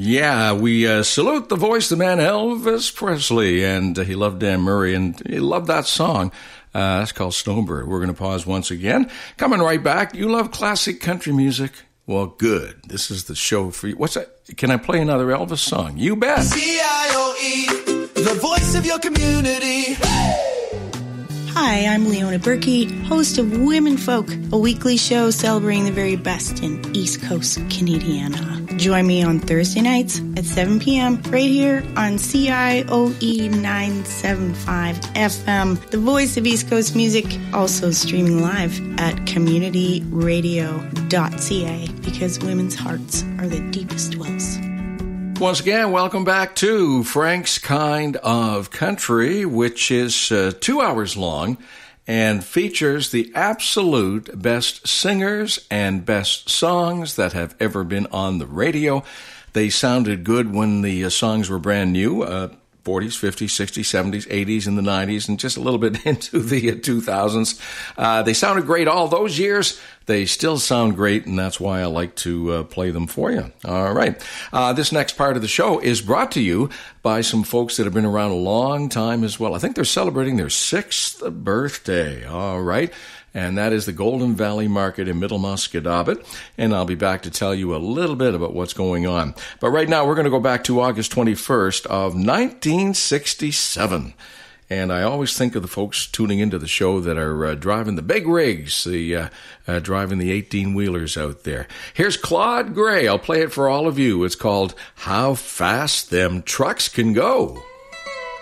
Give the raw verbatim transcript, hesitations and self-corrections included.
Yeah, we uh, salute the voice, the man Elvis Presley, and uh, he loved Dan Murray, and he loved that song. Uh, that's called Snowbird. We're going to pause once again. Coming right back. You love classic country music? Well, good. This is the show for you. What's that? Can I play another Elvis song? You bet. C I O E, the voice of your community. Hi, I'm Leona Berkey, host of Women Folk, a weekly show celebrating the very best in East Coast Canadiana. Join me on Thursday nights at seven p.m. right here on C I O E nine seventy-five F M, the voice of East Coast music, also streaming live at community radio dot c a, because women's hearts are the deepest wells. Once again, welcome back to Frank's Kind of Country, which is uh, two hours long and features the absolute best singers and best songs that have ever been on the radio. They sounded good when the uh, songs were brand new, uh, forties, fifties, sixties, seventies, eighties, and the nineties, and just a little bit into the uh, two thousands. Uh, they sounded great all those years. They still sound great, and that's why I like to uh, play them for you. All right. Uh, this next part of the show is brought to you by some folks that have been around a long time as well. I think they're celebrating their sixth birthday. All right. And that is the Golden Valley Market in Middle Musquodoboit. And I'll be back to tell you a little bit about what's going on. But right now, we're going to go back to August twenty-first of nineteen sixty-seven. And I always think of the folks tuning into the show that are uh, driving the big rigs, the uh, uh, driving the eighteen-wheelers out there. Here's Claude Gray. I'll play it for all of you. It's called How Fast Them Trucks Can Go.